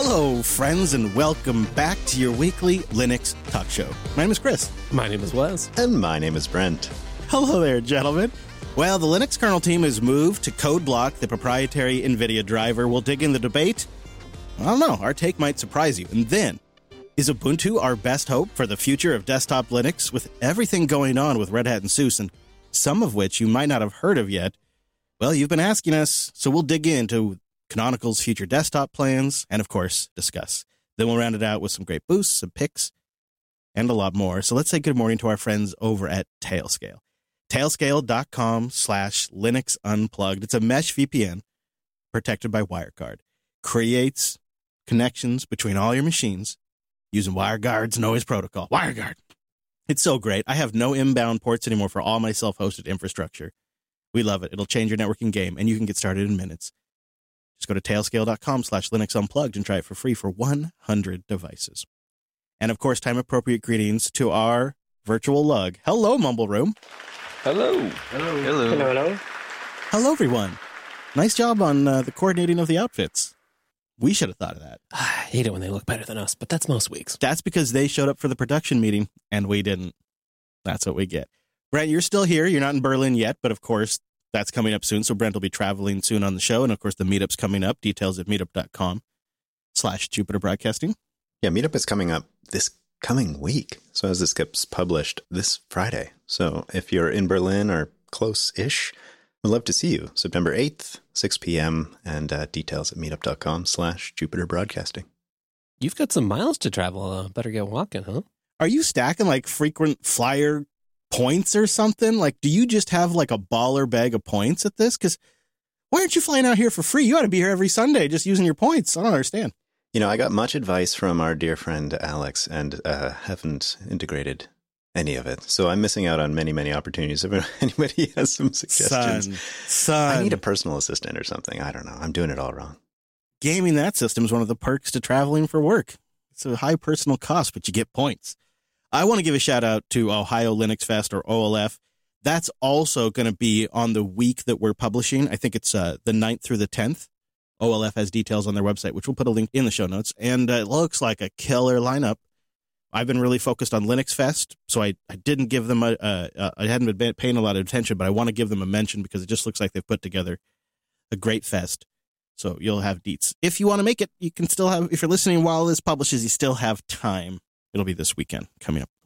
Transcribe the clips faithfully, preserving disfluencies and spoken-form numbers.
Hello, friends, and welcome back to your weekly Linux talk show. My name is Chris. My name is Wes. And my name is Brent. Hello there, gentlemen. Well, the Linux kernel team has moved to code block the proprietary NVIDIA driver. We'll dig in the debate. I don't know. Our take might surprise you. And then, is Ubuntu our best hope for the future of desktop Linux? With everything going on with Red Hat and SUSE, and some of which you might not have heard of yet, well, you've been asking us, so we'll dig into Canonical's future desktop plans, and of course, discuss. Then we'll round it out with some great boosts, some picks, and a lot more. So let's say good morning to our friends over at Tailscale. Tailscale.com slash Linux Unplugged. It's a mesh V P N protected by WireGuard. Creates connections between all your machines using WireGuard's noise protocol. WireGuard. It's so great. I have no inbound ports anymore for all my self-hosted infrastructure. We love it. It'll change your networking game, and you can get started in minutes. Just go to tailscale.com slash Linux Unplugged and try it for free for one hundred devices. And, of course, time-appropriate greetings to our virtual lug. Hello, Mumble Room. Hello. Hello. Hello. Hello, hello. Hello, everyone. Nice job on uh, the coordinating of the outfits. We should have thought of that. I hate it when they look better than us, but that's most weeks. That's because they showed up for the production meeting, and we didn't. That's what we get. Brent, you're still here. You're not in Berlin yet, but, of course, that's coming up soon, so Brent will be traveling soon on the show. And, of course, the meetup's coming up. Details at meetup.com slash Jupiter Broadcasting. Yeah, Meetup is coming up this coming week. So as this gets published this Friday. So if you're in Berlin or close-ish, we'd love to see you. September eighth, six p.m. And uh, details at meetup.com slash Jupiter Broadcasting. You've got some miles to travel. Uh, better get walking, huh? Are you stacking, like, frequent flyer points or something? Like, do you just have like a baller bag of points at this? Because why aren't you flying out here for free? You ought to be here every Sunday just using your points. I don't understand. You know, I got much advice from our dear friend Alex and uh, haven't integrated any of it. So I'm missing out on many, many opportunities. If anybody has some suggestions, Son, son. I need a personal assistant or something. I don't know. I'm doing it all wrong. Gaming that system is one of the perks to traveling for work. It's a high personal cost, but you get points. I want to give a shout out to Ohio Linux Fest, or O L F. That's also going to be on the week that we're publishing. I think it's uh, the ninth through the tenth. O L F has details on their website, which we'll put a link in the show notes. And uh, it looks like a killer lineup. I've been really focused on Linux Fest, so I, I didn't give them a, a, a, I hadn't been paying a lot of attention, but I want to give them a mention because it just looks like they've put together a great fest. So you'll have deets. If you want to make it, you can still have, if you're listening while this publishes, you still have time. It'll be this weekend coming up.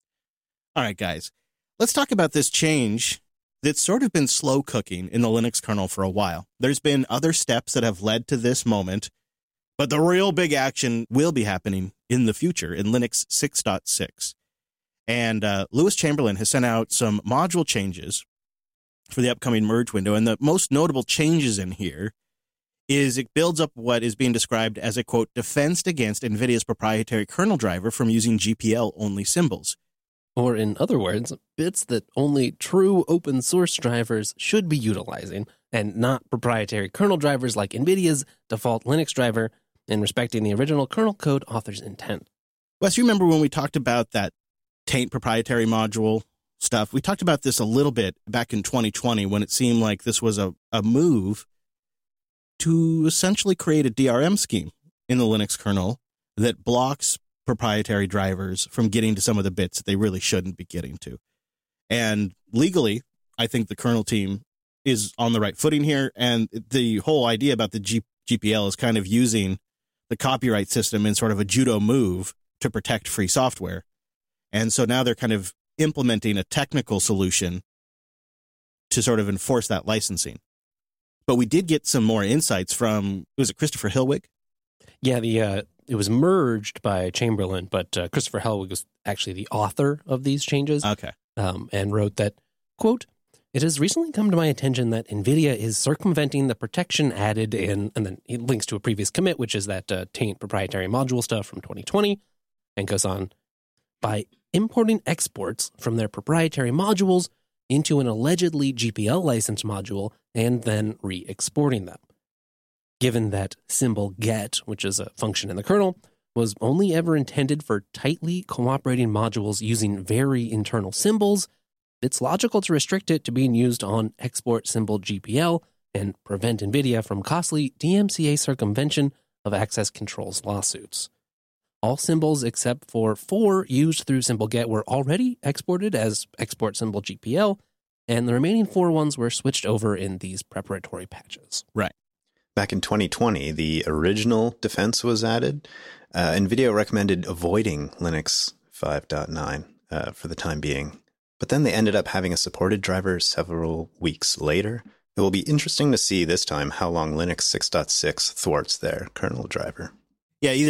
All right, guys, let's talk about this change that's sort of been slow cooking in the Linux kernel for a while. There's been other steps that have led to this moment, but the real big action will be happening in the future in Linux six point six. And uh, Lewis Chamberlain has sent out some module changes for the upcoming merge window. And the most notable changes in here is it builds up what is being described as a, quote, defense against NVIDIA's proprietary kernel driver from using G P L-only symbols. Or in other words, bits that only true open source drivers should be utilizing, and not proprietary kernel drivers like NVIDIA's default Linux driver, in respecting the original kernel code author's intent. Wes, you remember when we talked about that Taint proprietary module stuff? We talked about this a little bit back in twenty twenty when it seemed like this was a, a move to essentially create a D R M scheme in the Linux kernel that blocks proprietary drivers from getting to some of the bits that they really shouldn't be getting to. And legally, I think the kernel team is on the right footing here. And the whole idea about the G- GPL is kind of using the copyright system in sort of a judo move to protect free software. And so now they're kind of implementing a technical solution to sort of enforce that licensing. But we did get some more insights from, was it Christopher Hillwig? Yeah, the uh, it was merged by Chamberlain, but uh, Christopher Hillwig was actually the author of these changes. Okay. Um, and wrote that, quote, "It has recently come to my attention that NVIDIA is circumventing the protection added in," and then he links to a previous commit, which is that uh, Taint proprietary module stuff from twenty twenty, and goes on, "by importing exports from their proprietary modules into an allegedly G P L licensed module and then re-exporting them. Given that symbol get, which is a function in the kernel, was only ever intended for tightly cooperating modules using very internal symbols, it's logical to restrict it to being used on export symbol G P L and prevent NVIDIA from costly D M C A circumvention of access control's lawsuits. All symbols except for four used through symbol get were already exported as export symbol G P L, and the remaining four ones were switched over in these preparatory patches. Right. Back in twenty twenty, the original defense was added. Uh, NVIDIA recommended avoiding Linux five point nine uh, for the time being, but then they ended up having a supported driver several weeks later. It will be interesting to see this time how long Linux six point six thwarts their kernel driver. Yeah, either